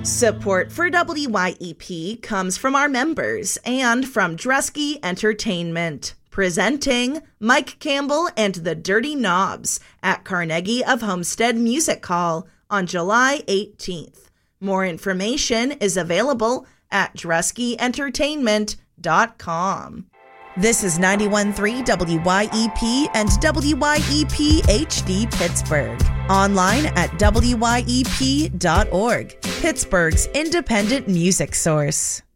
Support for WYEP comes from our members and from Dresky Entertainment. Presenting Mike Campbell and the Dirty Knobs at Carnegie of Homestead Music Hall on July 18th. More information is available at DreskyEntertainment.com. This is 91.3 WYEP and WYEP HD Pittsburgh. Online at WYEP.org, Pittsburgh's independent music source.